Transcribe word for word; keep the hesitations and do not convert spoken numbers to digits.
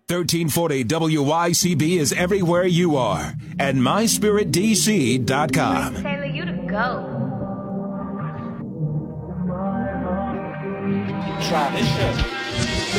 thirteen forty W Y C B is everywhere you are at my spirit d c dot com. Taylor, you to go. Try this shit.